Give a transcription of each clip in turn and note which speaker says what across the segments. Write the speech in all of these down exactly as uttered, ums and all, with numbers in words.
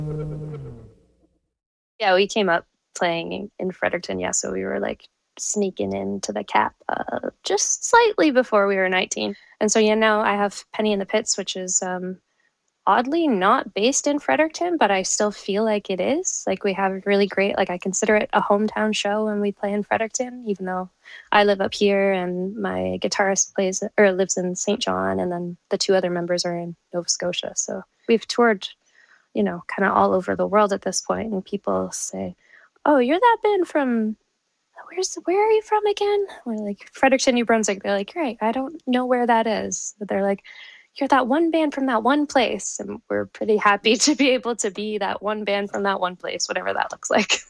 Speaker 1: Yeah, we came up playing in Fredericton, yeah, so we were, like, sneaking into the Cap, uh, just slightly before we were nineteen. And so, yeah, now I have Penny in the Pits, which is, um, oddly not based in Fredericton, but I still feel like it is. Like, we have really great like, I consider it a hometown show when we play in Fredericton, even though I live up here and my guitarist plays or lives in Saint John, and then the two other members are in Nova Scotia. So we've toured, you know, kind of all over the world at this point, and people say, "Oh, you're that band from where's where are you from again?" We're like, "Fredericton, New Brunswick." They're like, "Right, I don't know where that is." But they're like, "You're that one band from that one place." And we're pretty happy to be able to be that one band from that one place, whatever that looks like.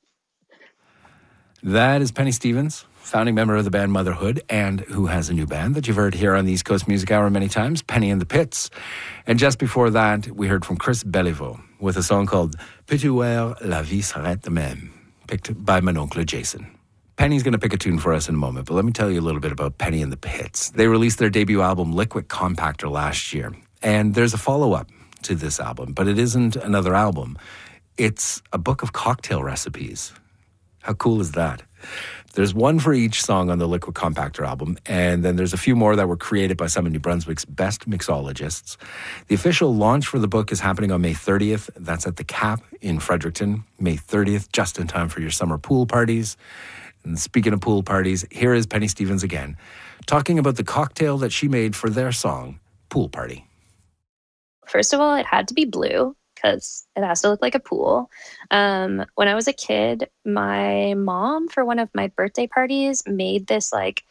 Speaker 2: That is Penny Stevens, founding member of the band Motherhood, and who has a new band that you've heard here on the East Coast Music Hour many times, Penny in the Pits. And just before that, we heard from Chris Beliveau with a song called Peux-tu voir la vie s'arrête de même, picked by mon oncle Jason. Penny's going to pick a tune for us in a moment, but let me tell you a little bit about Penny in the Pits. They released their debut album, Liquid Compactor, last year. And there's a follow-up to this album, but it isn't another album. It's a book of cocktail recipes. How cool is that? There's one for each song on the Liquid Compactor album, and then there's a few more that were created by some of New Brunswick's best mixologists. The official launch for the book is happening on May thirtieth. That's at the Cap in Fredericton. May thirtieth, just in time for your summer pool parties. And speaking of pool parties, here is Penny Stevens again, talking about the cocktail that she made for their song, Pool Party.
Speaker 1: First of all, it had to be blue, because it has to look like a pool. Um, when I was a kid, my mom, for one of my birthday parties, made this like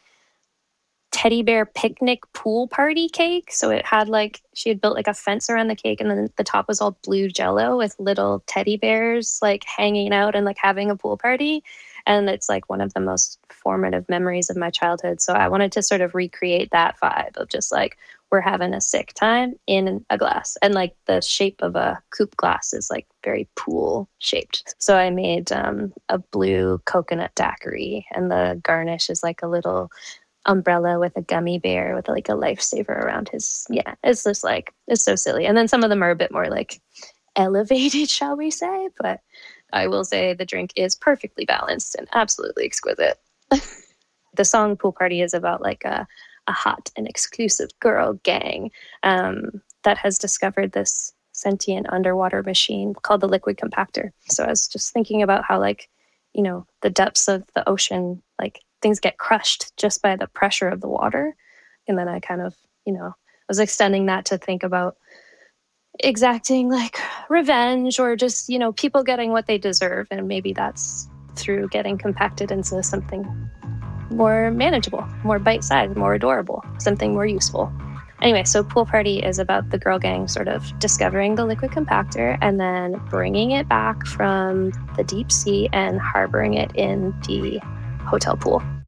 Speaker 1: teddy bear picnic pool party cake. So it had like, she had built like a fence around the cake, and then the top was all blue jello with little teddy bears like hanging out and like having a pool party. And it's like one of the most formative memories of my childhood. So I wanted to sort of recreate that vibe of just like, we're having a sick time in a glass. And like the shape of a coupe glass is like very pool shaped. So I made um, a blue coconut daiquiri, and the garnish is like a little umbrella with a gummy bear with like a lifesaver around his, yeah, it's just like, it's so silly. And then some of them are a bit more like elevated, shall we say, but I will say the drink is perfectly balanced and absolutely exquisite. The song Pool Party is about like a, a hot and exclusive girl gang um, that has discovered this sentient underwater machine called the Liquid Compactor. So I was just thinking about how like, you know, the depths of the ocean, like things get crushed just by the pressure of the water. And then I kind of, you know, was extending that to think about exacting like revenge, or just, you know, people getting what they deserve. And maybe that's through getting compacted into something more manageable, more bite-sized, more adorable, something more useful. Anyway, so Pool Party is about the girl gang sort of discovering the Liquid Compactor and then bringing it back from the deep sea and harboring it in the hotel pool.